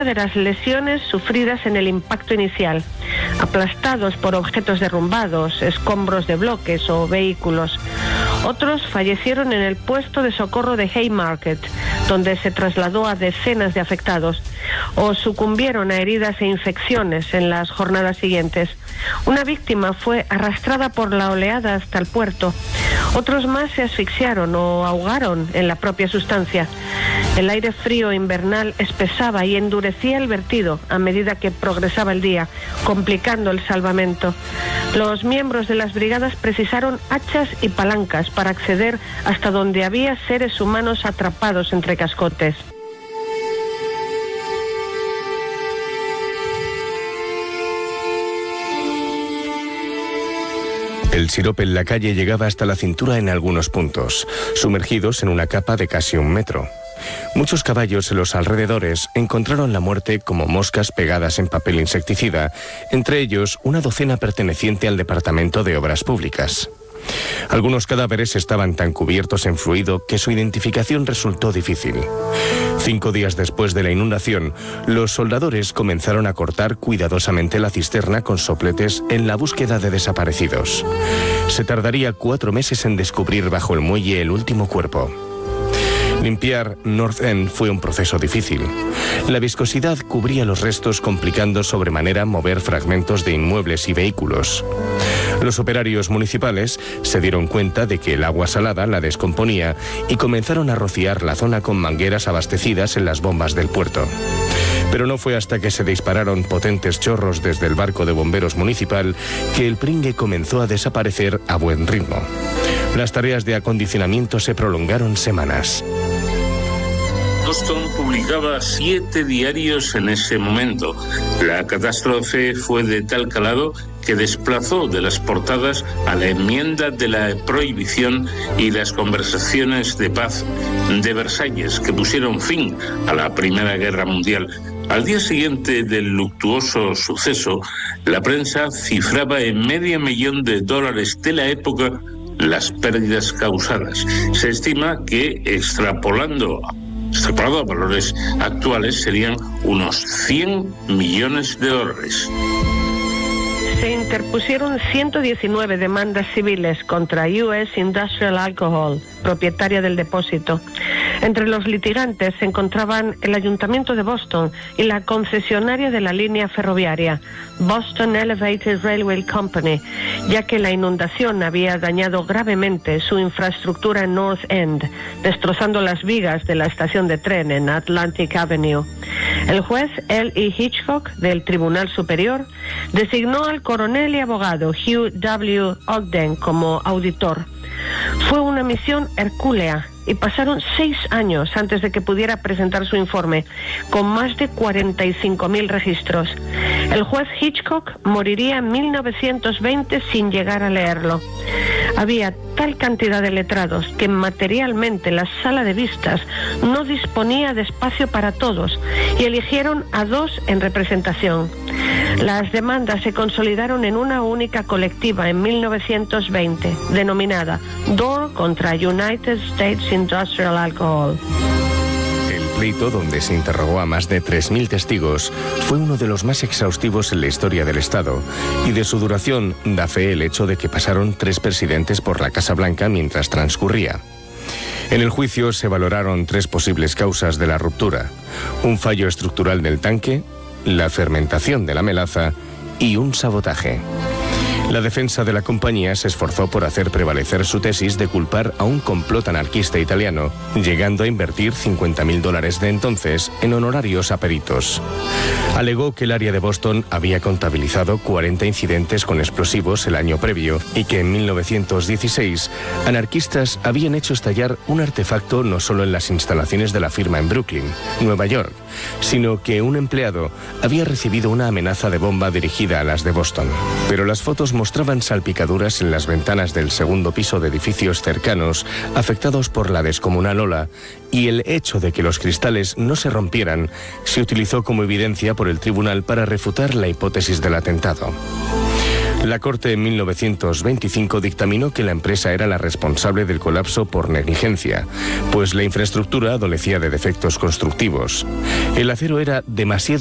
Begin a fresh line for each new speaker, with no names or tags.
de las lesiones sufridas en el impacto inicial, aplastados por objetos derrumbados, escombros de bloques o vehículos. Otros fallecieron en el puesto de socorro de Haymarket, donde se trasladó a decenas de afectados, o sucumbieron a heridas e infecciones en las jornadas siguientes. Una víctima fue arrastrada por la oleada hasta el puerto. Otros más se asfixiaron o ahogaron en la propia sustancia. El aire frío invernal espesaba y endurecía el vertido a medida que progresaba el día, complicando el salvamento. Los miembros de las brigadas precisaron hachas y palancas para acceder hasta donde había seres humanos atrapados entre cascotes.
El sirope en la calle llegaba hasta la cintura en algunos puntos, sumergidos en una capa de casi 1 metro. Muchos caballos en los alrededores encontraron la muerte como moscas pegadas en papel insecticida, entre ellos una docena perteneciente al Departamento de Obras Públicas. Algunos cadáveres estaban tan cubiertos en fluido que su identificación resultó difícil. 5 días después de la inundación, los soldadores comenzaron a cortar cuidadosamente la cisterna con sopletes en la búsqueda de desaparecidos. Se tardaría 4 meses en descubrir bajo el muelle el último cuerpo. Limpiar North End fue un proceso difícil. La viscosidad cubría los restos, complicando sobremanera mover fragmentos de inmuebles y vehículos. Los operarios municipales se dieron cuenta de que el agua salada la descomponía y comenzaron a rociar la zona con mangueras abastecidas en las bombas del puerto. Pero no fue hasta que se dispararon potentes chorros desde el barco de bomberos municipal que el pringue comenzó a desaparecer a buen ritmo. Las tareas de acondicionamiento se prolongaron semanas.
Boston publicaba 7 diarios en ese momento. La catástrofe fue de tal calado que desplazó de las portadas a la enmienda de la prohibición y las conversaciones de paz de Versalles, que pusieron fin a la Primera Guerra Mundial. Al día siguiente del luctuoso suceso, la prensa cifraba en $500,000 de la época las pérdidas causadas. Se estima que extrapolado a valores actuales serían unos $100 millones.
Se interpusieron 119 demandas civiles contra US Industrial Alcohol, propietaria del depósito. Entre los litigantes se encontraban el Ayuntamiento de Boston y la concesionaria de la línea ferroviaria, Boston Elevated Railway Company, ya que la inundación había dañado gravemente su infraestructura en North End, destrozando las vigas de la estación de tren en Atlantic Avenue. El juez L.E. Hitchcock, del Tribunal Superior, designó al coronel y abogado Hugh W. Ogden como auditor. Fue una misión hercúlea y pasaron 6 años antes de que pudiera presentar su informe, con más de 45.000 registros. El juez Hitchcock moriría en 1920 sin llegar a leerlo. Había tal cantidad de letrados que materialmente la sala de vistas no disponía de espacio para todos y eligieron a 2 en representación. Las demandas se consolidaron en una única colectiva en 1920, denominada Doar contra United States Industrial Alcohol.
El pleito, donde se interrogó a más de 3.000 testigos, fue uno de los más exhaustivos en la historia del Estado, y de su duración da fe el hecho de que pasaron 3 presidentes por la Casa Blanca mientras transcurría. En el juicio se valoraron 3 posibles causas de la ruptura: un fallo estructural del tanque, la fermentación de la melaza y un sabotaje. La defensa de la compañía se esforzó por hacer prevalecer su tesis de culpar a un complot anarquista italiano, llegando a invertir $50.000 de entonces en honorarios a peritos. Alegó que el área de Boston había contabilizado 40 incidentes con explosivos el año previo y que en 1916 anarquistas habían hecho estallar un artefacto no solo en las instalaciones de la firma en Brooklyn, Nueva York, sino que un empleado había recibido una amenaza de bomba dirigida a las de Boston. Pero las fotos mostraban salpicaduras en las ventanas del segundo piso de edificios cercanos afectados por la descomunal ola, y el hecho de que los cristales no se rompieran se utilizó como evidencia por el tribunal para refutar la hipótesis del atentado. La Corte en 1925 dictaminó que la empresa era la responsable del colapso por negligencia, pues la infraestructura adolecía de defectos constructivos. El acero era demasiado